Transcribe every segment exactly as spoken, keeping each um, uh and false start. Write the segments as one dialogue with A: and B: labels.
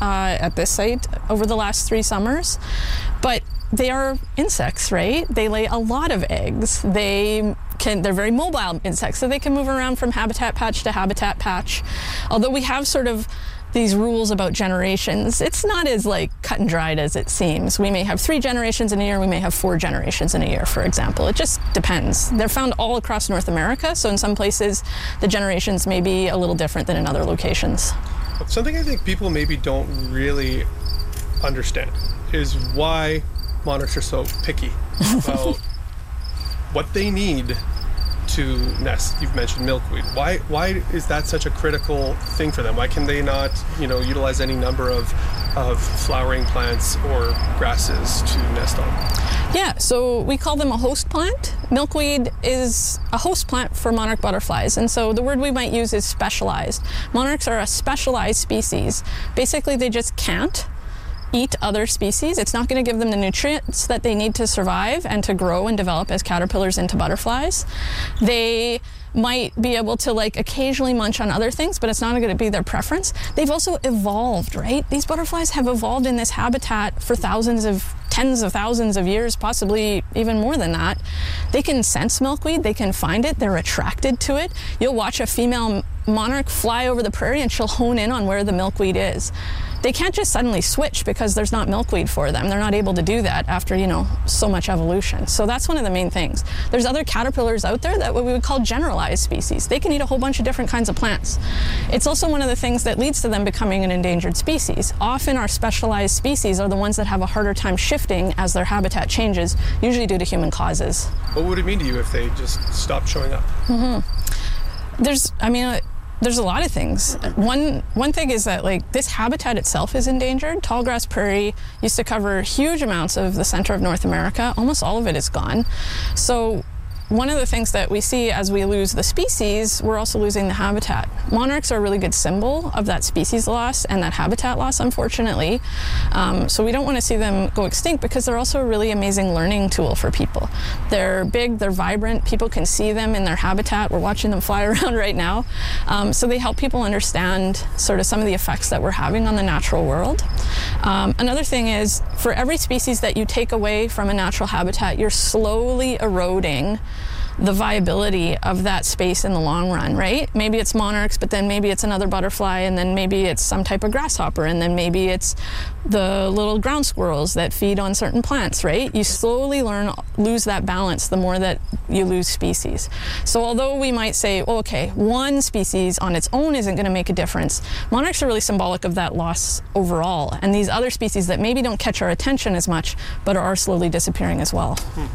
A: uh, at this site over the last three summers. But they are insects, right? They lay a lot of eggs. They can, they're very mobile insects, so they can move around from habitat patch to habitat patch. Although we have sort of these rules about generations, it's not as like cut and dried as it seems. We may have three generations in a year, we may have four generations in a year, for example. It just depends. They're found all across North America, so in some places the generations may be a little different than in other locations.
B: Something I think people maybe don't really understand is why monarchs are so picky about what they need to nest. You've mentioned milkweed. Why why is that such a critical thing for them? Why can they not, you know, utilize any number of of flowering plants or grasses to nest on?
A: Yeah, so we call them a host plant. Milkweed is a host plant for monarch butterflies, and so the word we might use is specialized. Monarchs are a specialized species. Basically, they just can't eat other species. It's not going to give them the nutrients that they need to survive and to grow and develop as caterpillars into butterflies. They might be able to like occasionally munch on other things, but it's not going to be their preference. They've also evolved, right? These butterflies have evolved in this habitat for thousands of, tens of thousands of years, possibly even more than that. They can sense milkweed, they can find it, they're attracted to it. You'll watch a female monarch fly over the prairie and she'll hone in on where the milkweed is. They can't just suddenly switch because there's not milkweed for them. They're not able to do that after, you know, so much evolution. So that's one of the main things. There's other caterpillars out there that what we would call generalized species. They can eat a whole bunch of different kinds of plants. It's also one of the things that leads to them becoming an endangered species. Often our specialized species are the ones that have a harder time shifting as their habitat changes, usually due to human causes.
B: What would it mean to you if they just stopped showing up?
A: Mm-hmm. There's, I mean, There's a lot of things. One one thing is that like this habitat itself is endangered. Tallgrass prairie used to cover huge amounts of the center of North America. Almost all of it is gone. So one of the things that we see as we lose the species, we're also losing the habitat. Monarchs are a really good symbol of that species loss and that habitat loss, unfortunately. Um, so we don't want to see them go extinct because they're also a really amazing learning tool for people. They're big, they're vibrant, people can see them in their habitat. We're watching them fly around right now. Um, so they help people understand sort of some of the effects that we're having on the natural world. Um, another thing is, for every species that you take away from a natural habitat, you're slowly eroding the viability of that space in the long run, right? Maybe it's monarchs, but then maybe it's another butterfly, and then maybe it's some type of grasshopper, and then maybe it's the little ground squirrels that feed on certain plants, right? You slowly learn, lose that balance the more that you lose species. So although we might say, oh, okay, one species on its own isn't going to make a difference, monarchs are really symbolic of that loss overall, and these other species that maybe don't catch our attention as much, but are slowly disappearing as well.
B: Hmm.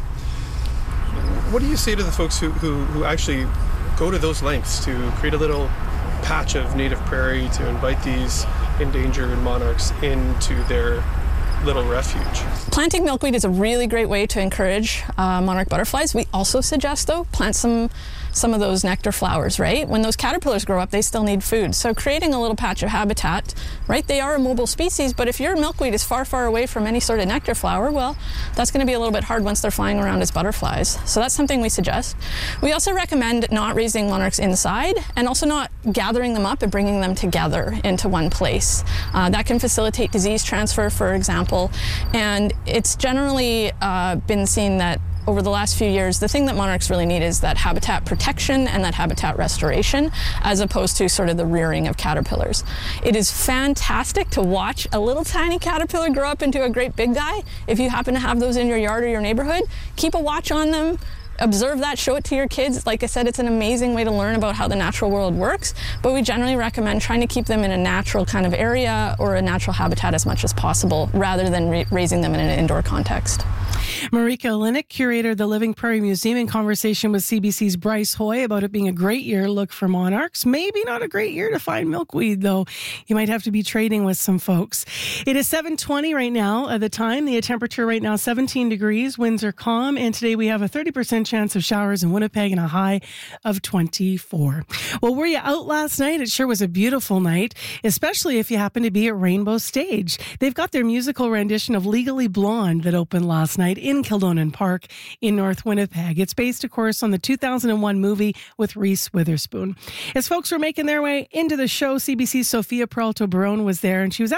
B: What do you say to the folks who, who, who actually go to those lengths to create a little patch of native prairie to invite these endangered monarchs into their little refuge?
A: Planting milkweed is a really great way to encourage uh, monarch butterflies. We also suggest, though, plant some some of those nectar flowers, right? When those caterpillars grow up, they still need food. So creating a little patch of habitat, right? They are a mobile species, but if your milkweed is far, far away from any sort of nectar flower, well, that's going to be a little bit hard once they're flying around as butterflies. So that's something we suggest. We also recommend not raising monarchs inside and also not gathering them up and bringing them together into one place. Uh, that can facilitate disease transfer, for example, and it's generally uh, been seen that over the last few years, the thing that monarchs really need is that habitat protection and that habitat restoration, as opposed to sort of the rearing of caterpillars. It is fantastic to watch a little tiny caterpillar grow up into a great big guy. If you happen to have those in your yard or your neighborhood, keep a watch on them. Observe that, show it to your kids. Like I said, it's an amazing way to learn about how the natural world works, but we generally recommend trying to keep them in a natural kind of area or a natural habitat as much as possible, rather than ra- raising them in an indoor context.
C: Marika Olenick, curator of the Living Prairie Museum, in conversation with C B C's Bryce Hoy about it being a great year to look for monarchs. Maybe not a great year to find milkweed, though. You might have to be trading with some folks. It is seven twenty right now at the time. The temperature right now, seventeen degrees. Winds are calm. And today we have a thirty percent chance of showers in Winnipeg and a high of twenty-four. Well, were you out last night? It sure was a beautiful night, especially if you happen to be at Rainbow Stage. They've got their musical rendition of Legally Blonde that opened last night in Kildonan Park in North Winnipeg. It's based, of course, on the two thousand one movie with Reese Witherspoon. As folks were making their way into the show, C B C's Sophia Peralta Barone was there, and she was